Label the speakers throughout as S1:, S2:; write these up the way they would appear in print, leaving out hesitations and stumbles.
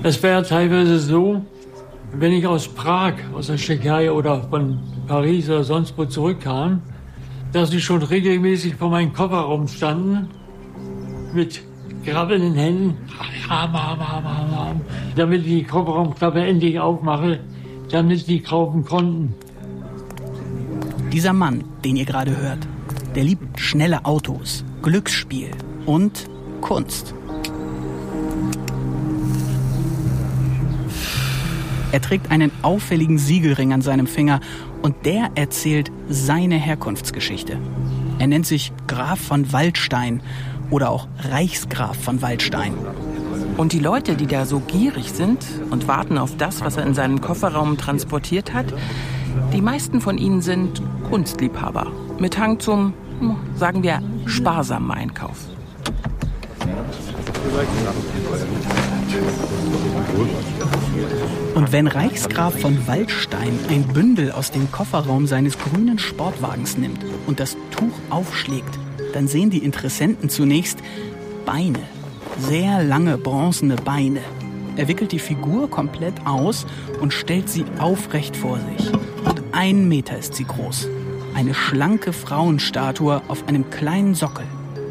S1: Es wäre teilweise so, wenn ich aus Prag, aus der Tschechei oder von Paris oder sonst wo zurückkam, dass sie schon regelmäßig vor meinem Kofferraum standen, mit krabbelnden Händen, damit ich die Kofferraumklappe endlich aufmache, damit sie kaufen konnten.
S2: Dieser Mann, den ihr gerade hört, der liebt schnelle Autos, Glücksspiel und Kunst. Er trägt einen auffälligen Siegelring an seinem Finger und der erzählt seine Herkunftsgeschichte. Er nennt sich Graf von Waldstein oder auch Reichsgraf von Waldstein.
S3: Und die Leute, die da so gierig sind und warten auf das, was er in seinem Kofferraum transportiert hat, die meisten von ihnen sind Kunstliebhaber mit Hang zum, sagen wir, sparsamen Einkauf.
S2: Und wenn Reichsgraf von Waldstein ein Bündel aus dem Kofferraum seines grünen Sportwagens nimmt und das Tuch aufschlägt, dann sehen die Interessenten zunächst Beine, sehr lange bronzene Beine. Er wickelt die Figur komplett aus und stellt sie aufrecht vor sich. Und 1 Meter ist sie groß. Eine schlanke Frauenstatue auf einem kleinen Sockel.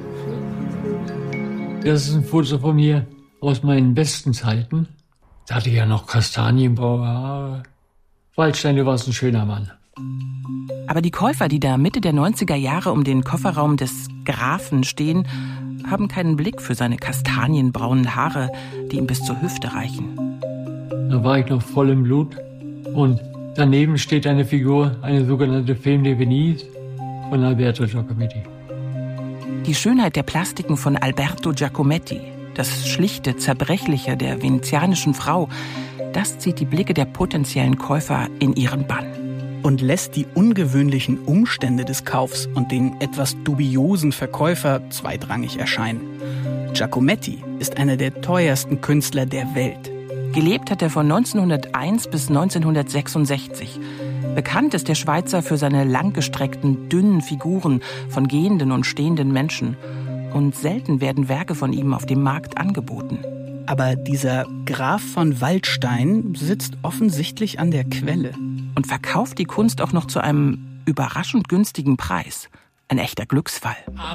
S1: Das ist ein Foto von mir aus meinen besten Zeiten. Da hatte ich ja noch kastanienbraune Haare. Waldstein, du warst ein schöner Mann.
S3: Aber die Käufer, die da Mitte der 90er Jahre um den Kofferraum des Grafen stehen, haben keinen Blick für seine kastanienbraunen Haare, die ihm bis zur Hüfte reichen.
S1: Da war ich noch voll im Blut. Und daneben steht eine Figur, eine sogenannte Femme de Venise von Alberto Giacometti.
S3: Die Schönheit der Plastiken von Alberto Giacometti, das schlichte, zerbrechliche der venezianischen Frau, das zieht die Blicke der potenziellen Käufer in ihren Bann.
S2: Und lässt die ungewöhnlichen Umstände des Kaufs und den etwas dubiosen Verkäufer zweitrangig erscheinen. Giacometti ist einer der teuersten Künstler der Welt.
S3: Gelebt hat er von 1901 bis 1966. Bekannt ist der Schweizer für seine langgestreckten, dünnen Figuren von gehenden und stehenden Menschen. Und selten werden Werke von ihm auf dem Markt angeboten.
S2: Aber dieser Graf von Waldstein sitzt offensichtlich an der Quelle.
S3: Und verkauft die Kunst auch noch zu einem überraschend günstigen Preis. Ein echter Glücksfall.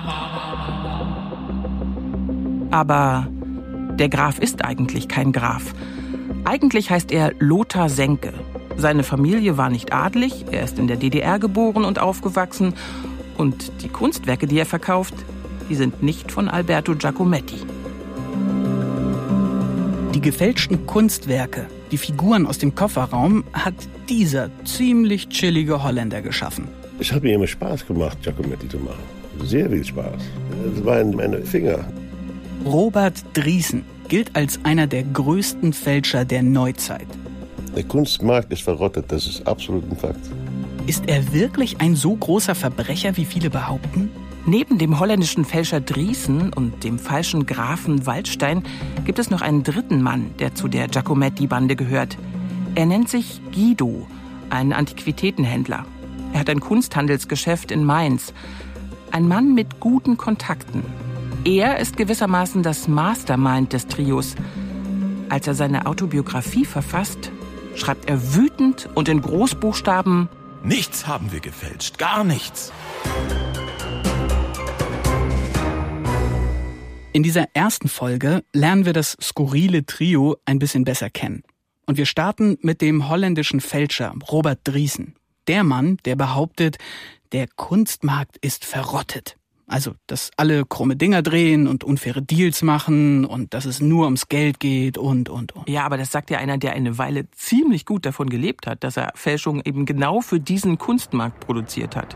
S3: Aber der Graf ist eigentlich kein Graf. Eigentlich heißt er Lothar Senke. Seine Familie war nicht adelig, er ist in der DDR geboren und aufgewachsen. Und die Kunstwerke, die er verkauft, die sind nicht von Alberto Giacometti.
S2: Die gefälschten Kunstwerke, die Figuren aus dem Kofferraum, hat dieser ziemlich chillige Holländer geschaffen.
S4: Es hat mir immer Spaß gemacht, Giacometti zu machen. Sehr viel Spaß. Das waren meine Finger.
S2: Robert Driessen gilt als einer der größten Fälscher der Neuzeit.
S4: Der Kunstmarkt ist verrottet, das ist absolut ein Fakt.
S2: Ist er wirklich ein so großer Verbrecher, wie viele behaupten?
S3: Neben dem holländischen Fälscher Driessen und dem falschen Grafen Waldstein gibt es noch einen dritten Mann, der zu der Giacometti-Bande gehört. Er nennt sich Guido, ein Antiquitätenhändler. Er hat ein Kunsthandelsgeschäft in Mainz. Ein Mann mit guten Kontakten. Er ist gewissermaßen das Mastermind des Trios. Als er seine Autobiografie verfasst, schreibt er wütend und in Großbuchstaben:
S5: Nichts haben wir gefälscht, gar nichts.
S2: In dieser ersten Folge lernen wir das skurrile Trio ein bisschen besser kennen. Und wir starten mit dem holländischen Fälscher Robert Driessen. Der Mann, der behauptet, der Kunstmarkt ist verrottet. Also, dass alle krumme Dinger drehen und unfaire Deals machen und dass es nur ums Geld geht und.
S3: Ja, aber das sagt ja einer, der eine Weile ziemlich gut davon gelebt hat, dass er Fälschungen eben genau für diesen Kunstmarkt produziert hat.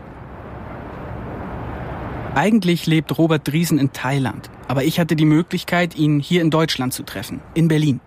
S2: Eigentlich lebt Robert Driessen in Thailand, aber ich hatte die Möglichkeit, ihn hier in Deutschland zu treffen, in Berlin.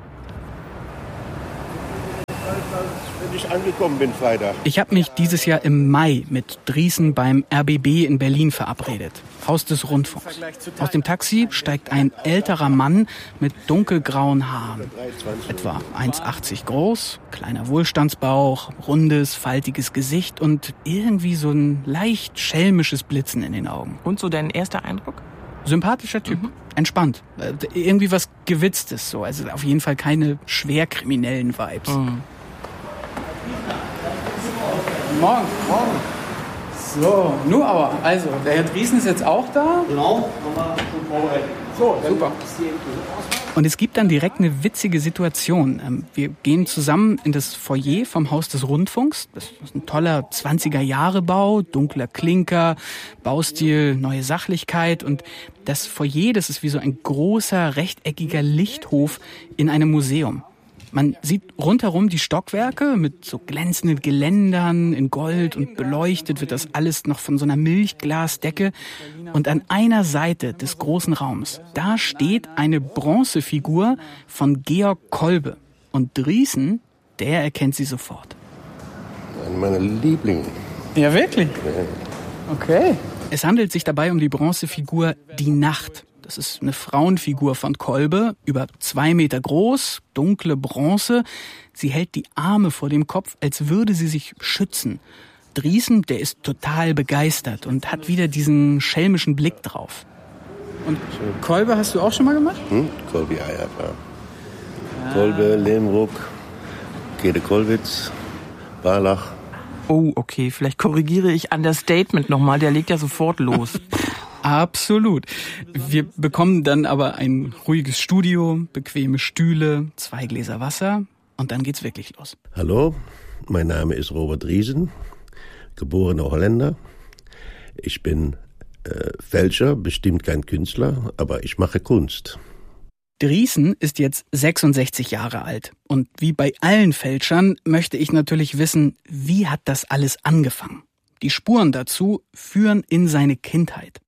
S4: Wenn ich angekommen bin Freitag.
S2: Ich habe mich dieses Jahr im Mai mit Driessen beim RBB in Berlin verabredet, Haus des Rundfunks. Aus dem Taxi steigt ein älterer Mann mit dunkelgrauen Haaren. Etwa 1,80 groß, kleiner Wohlstandsbauch, rundes, faltiges Gesicht und irgendwie so ein leicht schelmisches Blitzen in den Augen.
S3: Und so dein erster Eindruck?
S2: Sympathischer Typ, entspannt. Irgendwie was Gewitztes so. Also auf jeden Fall keine schwerkriminellen Vibes. Morgen. So, nur aber. Also, der Herr Driesen ist jetzt auch da?
S4: Genau, nochmal schon vorbereitet.
S2: So, super. Und es gibt dann direkt eine witzige Situation. Wir gehen zusammen in das Foyer vom Haus des Rundfunks. Das ist ein toller 20er-Jahre-Bau, dunkler Klinker, Baustil, neue Sachlichkeit. Und das Foyer, das ist wie so ein großer, rechteckiger Lichthof in einem Museum. Man sieht rundherum die Stockwerke mit so glänzenden Geländern in Gold und beleuchtet wird das alles noch von so einer Milchglasdecke. Und an einer Seite des großen Raums, da steht eine Bronzefigur von Georg Kolbe. Und Driesen, der erkennt sie sofort.
S4: Einer meiner Lieblinge.
S2: Ja, wirklich?
S4: Ja.
S2: Okay. Es handelt sich dabei um die Bronzefigur Die Nacht. Das ist eine Frauenfigur von Kolbe, über 2 Meter groß, dunkle Bronze. Sie hält die Arme vor dem Kopf, als würde sie sich schützen. Driesen, der ist total begeistert und hat wieder diesen schelmischen Blick drauf. Und Kolbe hast du auch schon mal gemacht?
S4: Kolbe, ja, klar. Kolbe, Lehmruck, Gede Kollwitz, Barlach.
S3: Oh, okay, vielleicht korrigiere ich Understatement nochmal, der legt ja sofort los.
S2: Absolut. Wir bekommen dann aber ein ruhiges Studio, bequeme Stühle, 2 Gläser Wasser und dann geht's wirklich los.
S4: Hallo, mein Name ist Robert Driesen, geborener Holländer. Ich bin Fälscher, bestimmt kein Künstler, aber ich mache Kunst.
S2: Driesen ist jetzt 66 Jahre alt. Und wie bei allen Fälschern möchte ich natürlich wissen, wie hat das alles angefangen? Die Spuren dazu führen in seine Kindheit.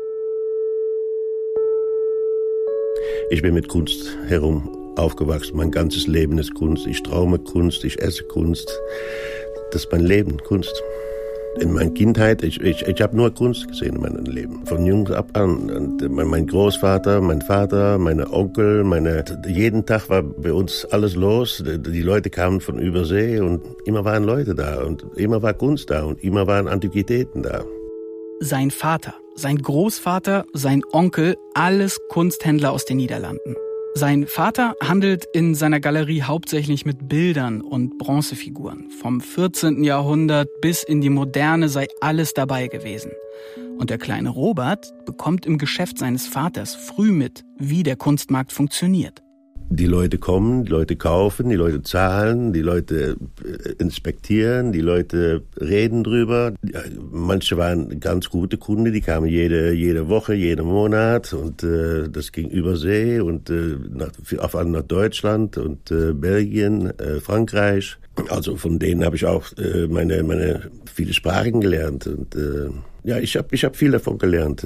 S4: Ich bin mit Kunst herum aufgewachsen. Mein ganzes Leben ist Kunst. Ich träume Kunst, ich esse Kunst. Das ist mein Leben, Kunst. In meiner Kindheit, ich habe nur Kunst gesehen in meinem Leben. Von jung ab an. Und mein Großvater, mein Vater, meine Onkel, jeden Tag war bei uns alles los. Die Leute kamen von Übersee und immer waren Leute da und immer war Kunst da und immer waren Antiquitäten da.
S2: Sein Vater, sein Großvater, sein Onkel, alles Kunsthändler aus den Niederlanden. Sein Vater handelt in seiner Galerie hauptsächlich mit Bildern und Bronzefiguren. Vom 14. Jahrhundert bis in die Moderne sei alles dabei gewesen. Und der kleine Robert bekommt im Geschäft seines Vaters früh mit, wie der Kunstmarkt funktioniert.
S4: Die Leute kommen, die Leute kaufen, die Leute zahlen, die Leute inspektieren, die Leute reden drüber. Manche waren ganz gute Kunden, die kamen jede Woche, jeden Monat und das ging übersee und auf einmal nach Deutschland und Belgien, Frankreich. Also von denen habe ich auch meine viele Sprachen gelernt und ich hab viel davon gelernt,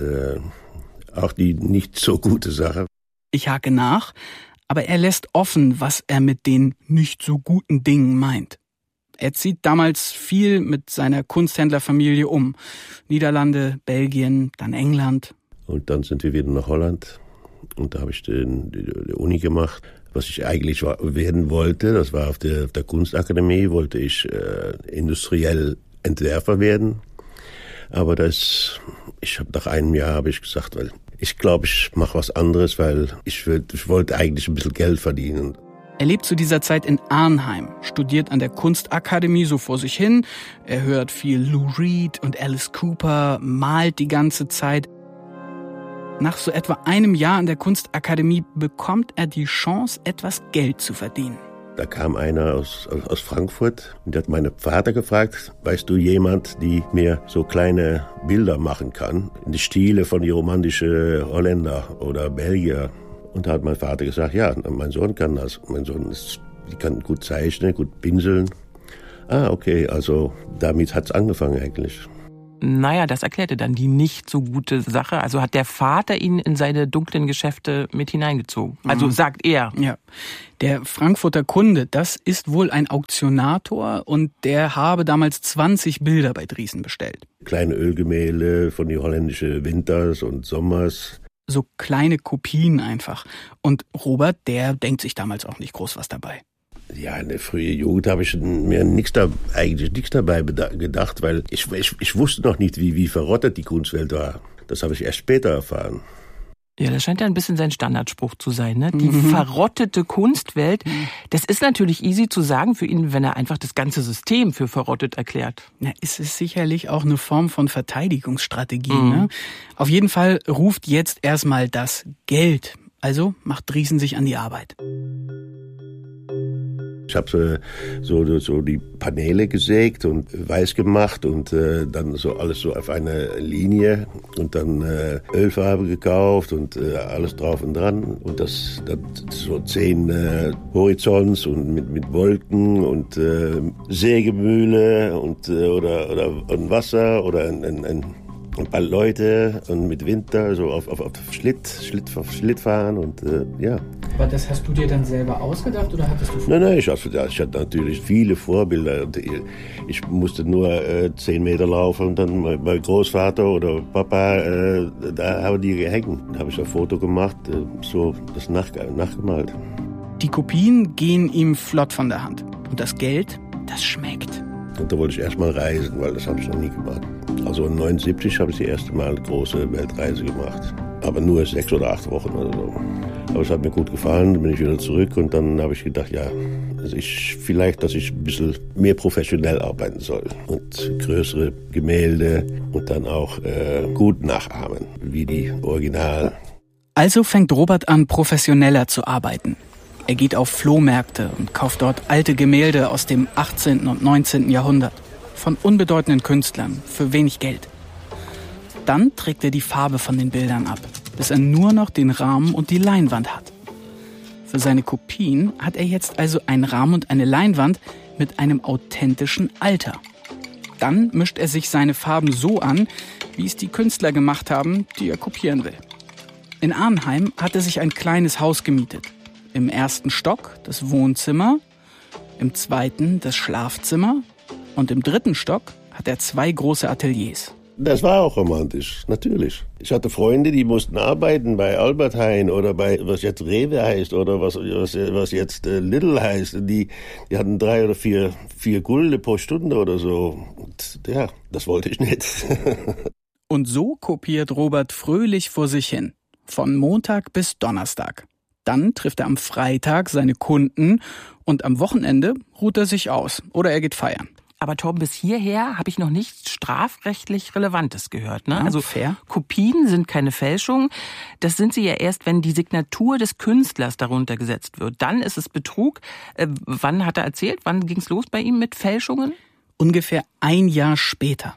S4: auch die nicht so gute Sache.
S2: Ich hake nach. Aber er lässt offen, was er mit den nicht so guten Dingen meint. Er zieht damals viel mit seiner Kunsthändlerfamilie um. Niederlande, Belgien, dann England.
S4: Und dann sind wir wieder nach Holland. Und da habe ich die Uni gemacht. Was ich eigentlich werden wollte, das war auf der Kunstakademie, wollte ich industriell Entwerfer werden. Aber nach einem Jahr habe ich gesagt, weil ich glaube, ich mache was anderes, weil ich wollte eigentlich ein bisschen Geld verdienen.
S2: Er lebt zu dieser Zeit in Arnhem, studiert an der Kunstakademie so vor sich hin. Er hört viel Lou Reed und Alice Cooper, malt die ganze Zeit. Nach so etwa einem Jahr an der Kunstakademie bekommt er die Chance, etwas Geld zu verdienen.
S4: Da kam einer aus Frankfurt und der hat meinen Vater gefragt, weißt du jemand, die mir so kleine Bilder machen kann, in die Stile von die romantischen Holländer oder Belgier. Und da hat mein Vater gesagt, ja, mein Sohn kann das. Mein Sohn die kann gut zeichnen, gut pinseln. Okay, also damit hat's angefangen eigentlich.
S3: Naja, das erklärte dann die nicht so gute Sache. Also hat der Vater ihn in seine dunklen Geschäfte mit hineingezogen. Also sagt er.
S2: Ja. Der Frankfurter Kunde, das ist wohl ein Auktionator und der habe damals 20 Bilder bei Driesen bestellt.
S4: Kleine Ölgemälde von die holländischen Winters und Sommers.
S2: So kleine Kopien einfach. Und Robert, der denkt sich damals auch nicht groß was dabei.
S4: Ja, in der frühen Jugend habe ich mir eigentlich nichts dabei gedacht, weil ich wusste noch nicht, wie verrottet die Kunstwelt war. Das habe ich erst später erfahren.
S3: Ja, das scheint ja ein bisschen sein Standardspruch zu sein, ne? Die verrottete Kunstwelt. Das ist natürlich easy zu sagen für ihn, wenn er einfach das ganze System für verrottet erklärt.
S2: Ja, es ist sicherlich auch eine Form von Verteidigungsstrategie. Ne? Auf jeden Fall ruft jetzt erstmal das Geld. Also macht Drießen sich an die Arbeit.
S4: Ich habe so die Paneele gesägt und weiß gemacht und dann so alles so auf eine Linie und dann Ölfarbe gekauft und alles drauf und dran und das so 10 Horizonts und mit Wolken und Sägemühle und oder ein Wasser oder ein paar Leute und mit Winter so auf Schlittfahren und ja.
S2: Aber das hast du dir dann selber ausgedacht oder hattest du...
S4: Nein, ich hatte natürlich viele Vorbilder. Ich musste nur 10 Meter laufen und dann mein Großvater oder Papa, da haben die gehängt. Da habe ich ein Foto gemacht, so das nachgemalt.
S2: Die Kopien gehen ihm flott von der Hand. Und das Geld, das schmeckt.
S4: Und da wollte ich erstmal reisen, weil das habe ich noch nie gemacht. Also 1979 habe ich die erste Mal eine große Weltreise gemacht. Aber nur 6 oder 8 Wochen oder so. Aber es hat mir gut gefallen, dann bin ich wieder zurück und dann habe ich gedacht, ja, dass ich ein bisschen mehr professionell arbeiten soll. Und größere Gemälde und dann auch gut nachahmen, wie die Original.
S2: Also fängt Robert an, professioneller zu arbeiten. Er geht auf Flohmärkte und kauft dort alte Gemälde aus dem 18. und 19. Jahrhundert. Von unbedeutenden Künstlern, für wenig Geld. Dann trägt er die Farbe von den Bildern ab, bis er nur noch den Rahmen und die Leinwand hat. Für seine Kopien hat er jetzt also einen Rahmen und eine Leinwand mit einem authentischen Alter. Dann mischt er sich seine Farben so an, wie es die Künstler gemacht haben, die er kopieren will. In Arnheim hat er sich ein kleines Haus gemietet. Im 1. Stock das Wohnzimmer, im 2. das Schlafzimmer und im 3. Stock hat er 2 große Ateliers.
S4: Das war auch romantisch, natürlich. Ich hatte Freunde, die mussten arbeiten bei Albert Heijn oder bei, was jetzt Rewe heißt oder was jetzt Lidl heißt. Die hatten 3 oder 4 Gulden pro Stunde oder so. Und ja, das wollte ich nicht.
S2: Und so kopiert Robert fröhlich vor sich hin. Von Montag bis Donnerstag. Dann trifft er am Freitag seine Kunden und am Wochenende ruht er sich aus oder er geht feiern.
S3: Aber Torben, bis hierher habe ich noch nichts strafrechtlich Relevantes gehört. Ne?
S2: Ja,
S3: also
S2: fair.
S3: Kopien sind keine Fälschung. Das sind sie ja erst, wenn die Signatur des Künstlers darunter gesetzt wird. Dann ist es Betrug. Wann hat er erzählt? Wann ging es los bei ihm mit Fälschungen?
S2: Ungefähr 1 Jahr später.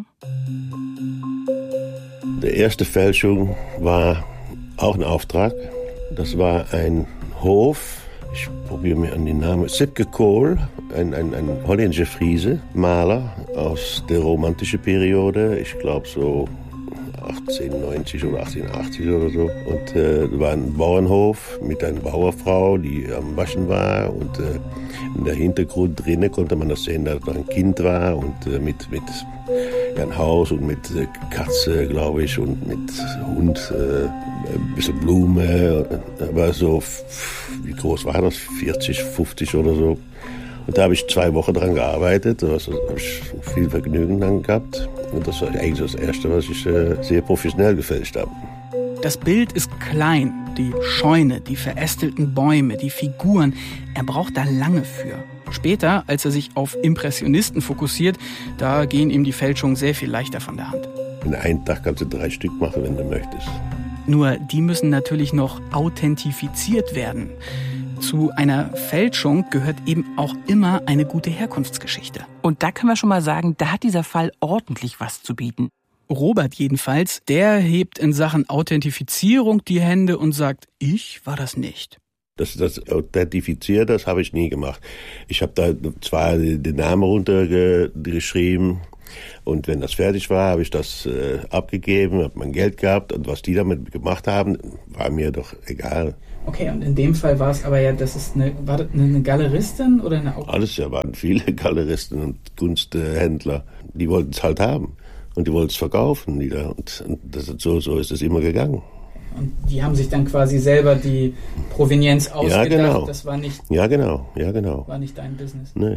S4: Die erste Fälschung war auch ein Auftrag. Das war ein Hof. Ich probiere mir an den Namen. Sipke Kohl, ein holländischer Friese, Maler aus der romantischen Periode. Ich glaube so 1890 oder 1880 oder so. Und war ein Bauernhof mit einer Bauerfrau, die am Waschen war. Und in der Hintergrund drinnen konnte man das sehen, dass da ein Kind war und mit ein Haus und mit Katze, glaube ich, und mit Hund, ein bisschen Blume. Aber so, wie groß war das? 40, 50 oder so. Und da habe ich 2 Wochen dran gearbeitet. Da habe ich viel Vergnügen dran gehabt. Und das war eigentlich das Erste, was ich sehr professionell gefälscht habe.
S2: Das Bild ist klein. Die Scheune, die verästelten Bäume, die Figuren. Er braucht da lange für. Später, als er sich auf Impressionisten fokussiert, da gehen ihm die Fälschungen sehr viel leichter von der Hand.
S4: In einem Tag kannst du 3 Stück machen, wenn du möchtest.
S2: Nur die müssen natürlich noch authentifiziert werden. Zu einer Fälschung gehört eben auch immer eine gute Herkunftsgeschichte.
S3: Und da können wir schon mal sagen, da hat dieser Fall ordentlich was zu bieten.
S2: Robert jedenfalls, der hebt in Sachen Authentifizierung die Hände und sagt, ich war das nicht.
S4: Das Authentifizieren, das habe ich nie gemacht. Ich habe da zwar den Namen runtergeschrieben und wenn das fertig war, habe ich das abgegeben, habe mein Geld gehabt und was die damit gemacht haben, war mir doch egal.
S2: Okay, und in dem Fall war es aber ja, war das eine Galeristin oder eine Autorin?
S4: Alles, ja, waren viele Galeristen und Kunsthändler, die wollten es halt haben und die wollten es verkaufen wieder und so ist es immer gegangen.
S2: Und die haben sich dann quasi selber die Provenienz ausgedacht.
S4: Ja, genau.
S2: Das war nicht...
S4: Ja, genau.
S2: War nicht dein Business.
S4: Nee.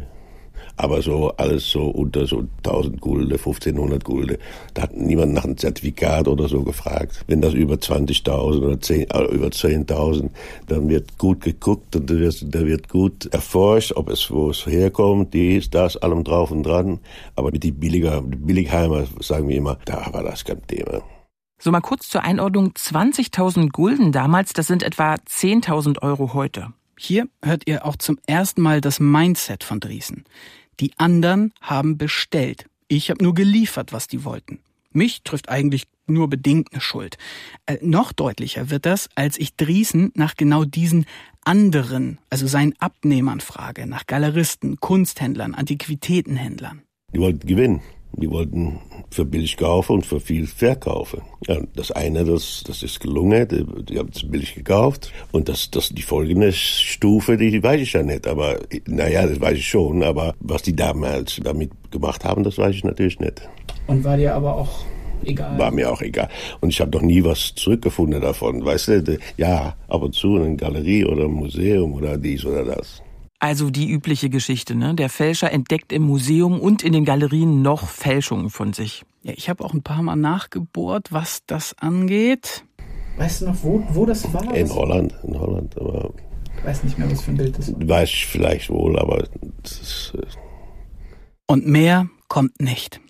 S4: Aber so alles so unter so 1000 Gulden, 1500 Gulden. Da hat niemand nach einem Zertifikat oder so gefragt. Wenn das über 20.000 oder über 10.000, dann wird gut geguckt und da wird gut erforscht, wo es herkommt, das, allem drauf und dran. Aber mit die Billigheimer, sagen wir immer, da war das kein Thema.
S3: So, mal kurz zur Einordnung. 20.000 Gulden damals, das sind etwa 10.000 € heute.
S2: Hier hört ihr auch zum ersten Mal das Mindset von Drießen. Die anderen haben bestellt. Ich habe nur geliefert, was die wollten. Mich trifft eigentlich nur bedingt eine Schuld. Noch deutlicher wird das, als ich Drießen nach genau diesen anderen, also seinen Abnehmern frage, nach Galeristen, Kunsthändlern, Antiquitätenhändlern.
S4: Die wollten gewinnen. Die wollten für billig kaufen und für viel verkaufen. Ja, das eine, das ist gelungen, die haben es billig gekauft. Und die folgende Stufe, die weiß ich ja nicht. Aber, das weiß ich schon. Aber was die damals damit gemacht haben, das weiß ich natürlich nicht.
S2: Und war dir aber auch egal?
S4: War mir auch egal. Und ich habe doch nie was zurückgefunden davon. Weißt du, ja, ab und zu in einer Galerie oder ein Museum oder dies oder das.
S3: Also die übliche Geschichte, ne? Der Fälscher entdeckt im Museum und in den Galerien noch Fälschungen von sich.
S2: Ja, ich habe auch ein paar Mal nachgebohrt, was das angeht. Weißt du noch, wo das war?
S4: In Holland, aber...
S2: Ich weiß nicht mehr, was für ein Bild das ist.
S4: Weiß ich vielleicht wohl, aber... Das ist,
S2: Und mehr kommt nicht.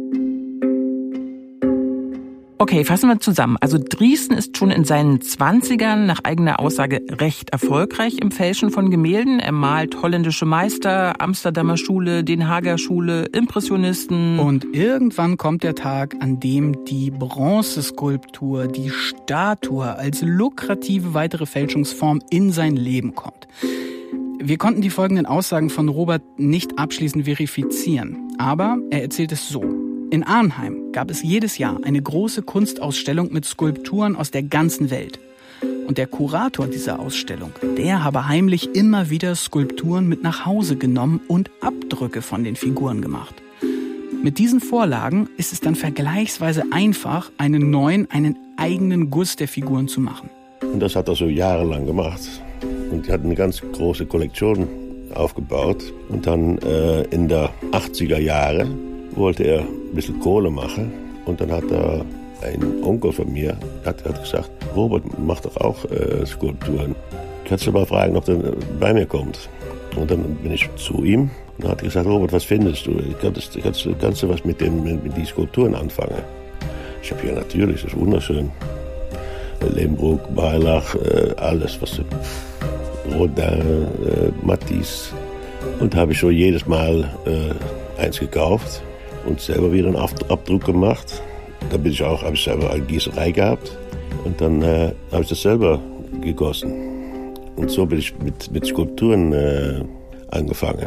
S3: Okay, fassen wir zusammen. Also Drießen ist schon in seinen 20ern nach eigener Aussage recht erfolgreich im Fälschen von Gemälden. Er malt holländische Meister, Amsterdamer Schule, Den Haager Schule, Impressionisten.
S2: Und irgendwann kommt der Tag, an dem die Bronzeskulptur, die Statue als lukrative weitere Fälschungsform in sein Leben kommt. Wir konnten die folgenden Aussagen von Robert nicht abschließend verifizieren. Aber er erzählt es so. In Arnheim gab es jedes Jahr eine große Kunstausstellung mit Skulpturen aus der ganzen Welt. Und der Kurator dieser Ausstellung, der habe heimlich immer wieder Skulpturen mit nach Hause genommen und Abdrücke von den Figuren gemacht. Mit diesen Vorlagen ist es dann vergleichsweise einfach, einen eigenen Guss der Figuren zu machen.
S4: Und das hat er so jahrelang gemacht. Und er hat eine ganz große Kollektion aufgebaut. Und dann in der 80er Jahre wollte er ein bisschen Kohle machen. Und dann hat er ein Onkel von mir hat gesagt, Robert, mach doch auch Skulpturen. Kannst du mal fragen, ob der bei mir kommt? Und dann bin ich zu ihm und hat gesagt, Robert, was findest du? Kannst du was mit den Skulpturen anfangen? Ich habe hier natürlich, das ist wunderschön. Lehmbruck, Barlach, alles, was Rodin, Matisse. Und habe ich so jedes Mal eins gekauft und selber wieder einen Abdruck gemacht. Da habe ich selber eine Gießerei gehabt und dann habe ich das selber gegossen. Und so bin ich mit Skulpturen angefangen.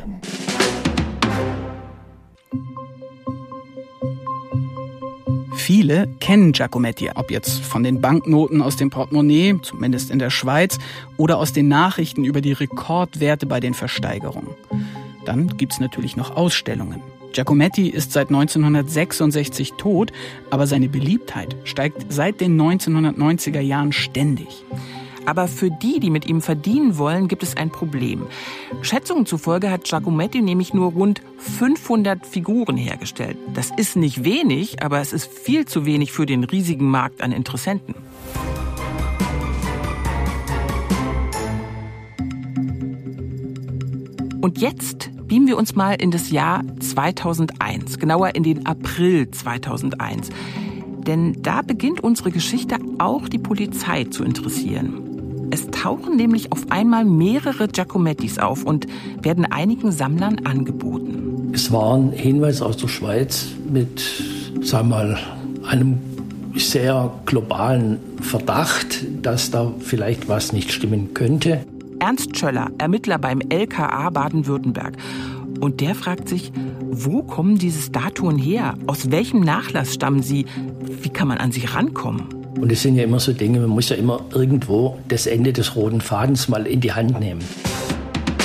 S2: Viele kennen Giacometti, ob jetzt von den Banknoten aus dem Portemonnaie, zumindest in der Schweiz, oder aus den Nachrichten über die Rekordwerte bei den Versteigerungen. Dann gibt's natürlich noch Ausstellungen. Giacometti ist seit 1966 tot, aber seine Beliebtheit steigt seit den 1990er Jahren ständig.
S3: Aber für die mit ihm verdienen wollen, gibt es ein Problem. Schätzungen zufolge hat Giacometti nämlich nur rund 500 Figuren hergestellt. Das ist nicht wenig, aber es ist viel zu wenig für den riesigen Markt an Interessenten. Und jetzt beamen wir uns mal in das Jahr 2001, genauer in den April 2001. Denn da beginnt unsere Geschichte auch die Polizei zu interessieren. Es tauchen nämlich auf einmal mehrere Giacomettis auf und werden einigen Sammlern angeboten.
S6: Es war ein Hinweis aus der Schweiz mit, sagen wir mal, einem sehr globalen Verdacht, dass da vielleicht was nicht stimmen könnte.
S3: Ernst Schöller, Ermittler beim LKA Baden-Württemberg. Und der fragt sich, wo kommen diese Statuen her? Aus welchem Nachlass stammen sie? Wie kann man an sie rankommen?
S6: Und es sind ja immer so Dinge, man muss ja immer irgendwo das Ende des roten Fadens mal in die Hand nehmen.